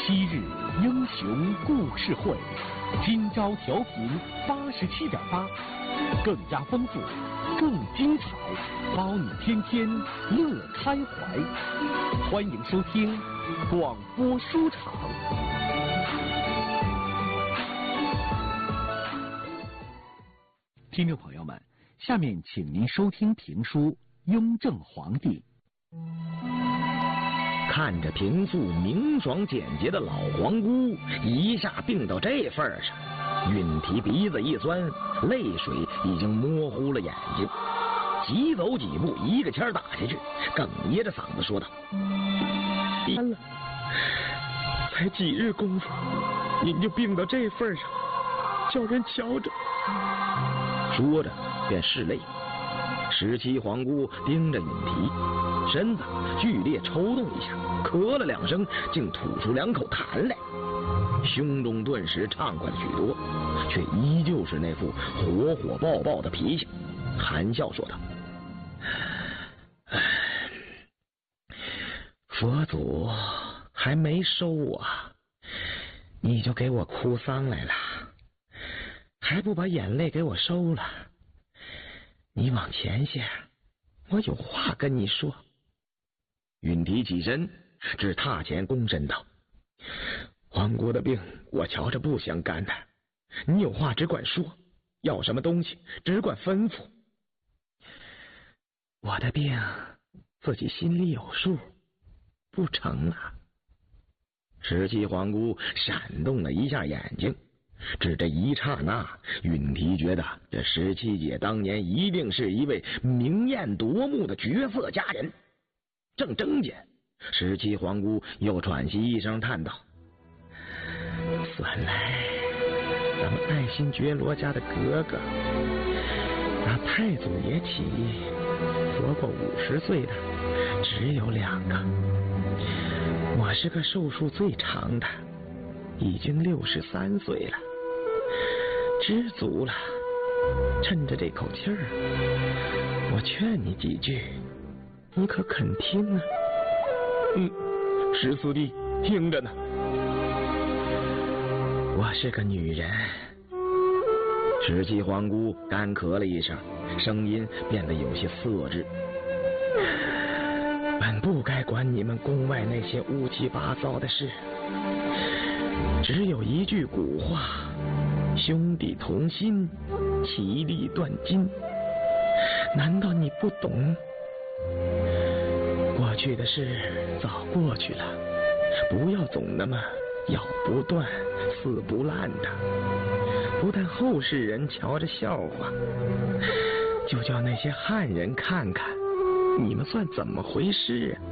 昔日英雄故事会，今朝调频87.8，更加丰富，更精彩，包你天天乐开怀。欢迎收听广播书场。听众朋友们，下面请您收听评书《雍正皇帝》。 看着平素明爽简洁的老皇姑一下病到这份上，允提鼻子一酸，泪水已经模糊了眼睛，急走几步，一个签打下去，哽咽着嗓子说道：完了，才几日功夫，您就病到这份上，叫人瞧着。说着便拭泪。17皇姑盯着允提，身子剧烈抽动一下，咳了2声，竟吐出2口痰来，胸中顿时畅快了许多，却依旧是那副火火爆爆的脾气，含笑说道：佛祖还没收我，你就给我哭丧来了，还不把眼泪给我收了？你往前些，我有话跟你说。允提起身，至榻前躬身道：皇姑的病我瞧着不相干的，你有话只管说，要什么东西只管吩咐。我的病自己心里有数，不成啊。17皇姑闪动了一下眼睛，只这一刹那，允提觉得这17姐当年一定是一位明艳夺目的绝色佳人。正争间，17皇姑又喘息一声叹道：算来咱们爱新觉罗家的格格，打太祖爷起活过50岁的只有2个，我是个寿数最长的，已经63岁了，知足了。趁着这口气儿，我劝你几句，你可肯听啊？14弟听着呢。我是个女人。17皇姑干咳了一声，声音变得有些色质。本不该管你们宫外那些乌七八糟的事，只有一句古话：兄弟同心，其利断金。难道你不懂？过去的事早过去了，不要总那么咬不断撕不烂的，不但后世人瞧着笑话，就叫那些汉人看看你们算怎么回事啊。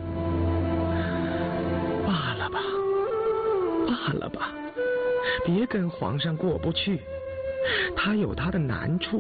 罢了吧，罢了吧，别跟皇上过不去，他有他的难处。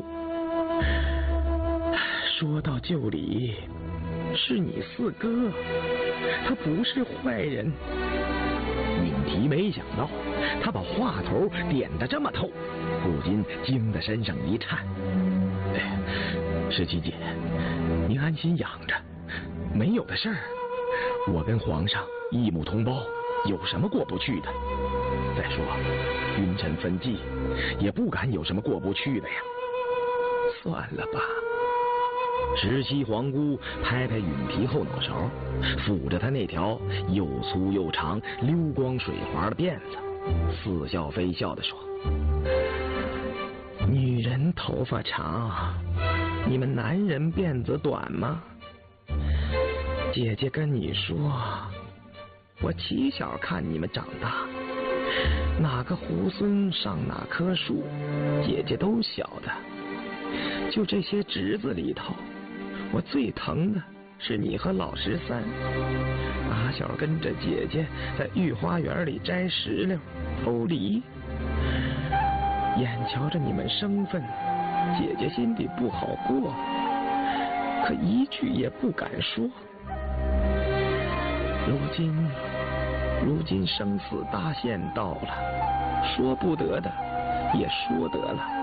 说到就理，是你4哥，他不是坏人。允提没想到他把话头点得这么透，不禁惊得身上一颤。17姐，您安心养着，没有的事儿，我跟皇上一母同胞，有什么过不去的？再说君臣分际，也不敢有什么过不去的呀。算了吧。17皇姑拍拍允提后脑勺，抚着他那条又粗又长溜光水滑的辫子，似笑非笑地说：女人头发长，你们男人辫子短吗？姐姐跟你说，我起小看你们长大，哪个猢狲上哪棵树，姐姐都晓得。就这些侄子里头，我最疼的是你和老13。打小跟着姐姐在御花园里摘石榴偷梨，眼瞧着你们生分，姐姐心里不好过，可一句也不敢说。如今生死大限到了，说不得的也说得了。